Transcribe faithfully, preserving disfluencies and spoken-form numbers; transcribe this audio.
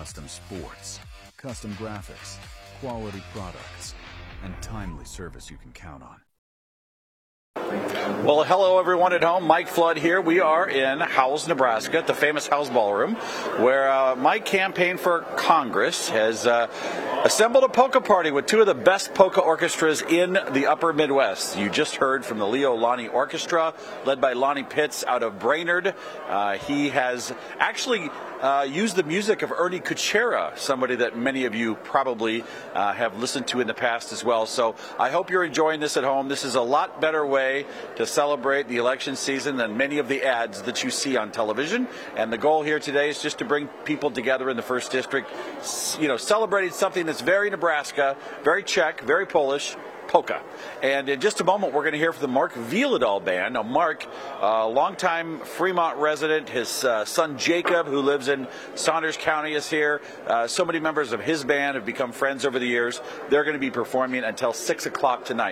custom sports, custom graphics, quality products, and timely service you can count on. Well, hello everyone at home. Mike Flood here. We are in Howells, Nebraska, at the famous Howells Ballroom, where uh, my campaign for Congress has uh, assembled a polka party with two of the best polka orchestras in the upper Midwest. You just heard from the Leo Lonnie Orchestra, led by Lonnie Pitts out of Brainerd. Uh, he has actually uh, used the music of Ernie Kuchera, somebody that many of you probably uh, have listened to in the past as well. So I hope you're enjoying this at home. This is a lot better way to celebrate the election season than many of the ads that you see on television. And the goal here today is just to bring people together in the first district, you know, celebrating something that's very Nebraska, very Czech, very Polish, polka. And in just a moment, we're going to hear from the Mark Vieledal Band. Now, Mark, a uh, longtime Fremont resident, his uh, son Jacob, who lives in Saunders County, is here. Uh, so many members of his band have become friends over the years. They're going to be performing until six o'clock tonight.